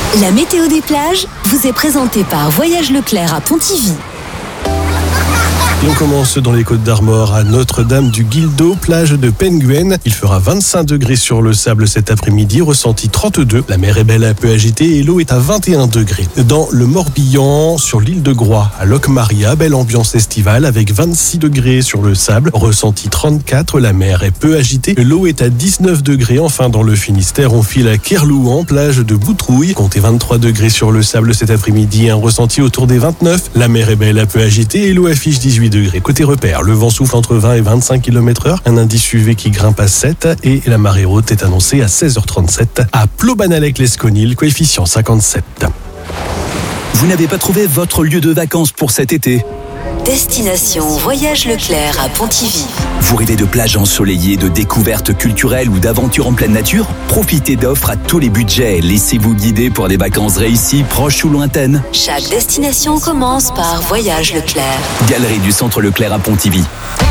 La météo des plages vous est présentée par Voyage Leclerc à Pontivy. On commence dans les Côtes d'Armor à Notre-Dame-du-Guildo, plage de Penguin. Il fera 25 degrés sur le sable cet après-midi, ressenti 32. La mer est belle, un peu agitée et l'eau est à 21 degrés. Dans le Morbihan, sur l'île de Groix, à Locmaria, belle ambiance estivale avec 26 degrés sur le sable, ressenti 34. La mer est peu agitée, l'eau est à 19 degrés. Enfin, dans le Finistère, on file à Kerlouan, plage de Boutrouille. Comptez 23 degrés sur le sable cet après-midi, un ressenti autour des 29. La mer est belle, un peu agitée et l'eau affiche 18 degrés. Côté repère, le vent souffle entre 20 et 25 km/h, un indice UV qui grimpe à 7 et la marée haute est annoncée à 16h37 à Plobanalec-Lesconil, coefficient 57. Vous n'avez pas trouvé votre lieu de vacances pour cet été ? Destination Voyage Leclerc à Pontivy. Vous rêvez de plages ensoleillées, de découvertes culturelles ou d'aventures en pleine nature ? Profitez d'offres à tous les budgets. Laissez-vous guider pour des vacances réussies, proches ou lointaines. Chaque destination commence par Voyage Leclerc. Galerie du Centre Leclerc à Pontivy.